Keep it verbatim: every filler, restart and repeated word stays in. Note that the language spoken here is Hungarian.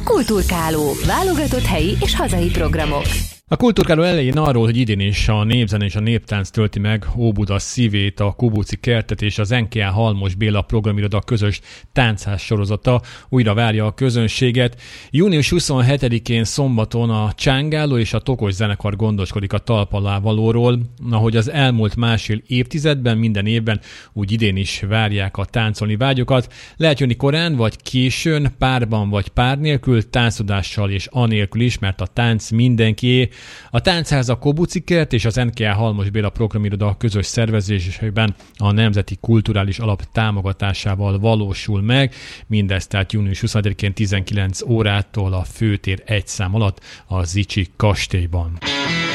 Kulturkáló. Válogatott helyi és hazai programok. A Kulturkáló elején arról, hogy idén is a népzene és a néptánc tölti meg Óbuda szívét, a Kubuci Kertet és az en ká á Halmos Béla programiroda közös táncház sorozata újra várja a közönséget. június huszonhetedikén szombaton a Csángáló és a Tokos zenekar gondoskodik a talp alá valóról, ahogy az elmúlt másfél évtizedben minden évben, úgy idén is várják a táncolni vágyokat. Lehet jönni korán vagy későn, párban vagy pár nélkül, táncodással és anélkül is, mert a tánc mindenkié. A táncház a Kubuci Kert és az en ká á Halmos Béla programiroda közös szervezésében a Nemzeti Kulturális Alap támogatásával valósul meg. Mindezt tehát június huszonhetedikén tizenkilenc órától a Főtér egy szám alatt a Zichy kastélyban.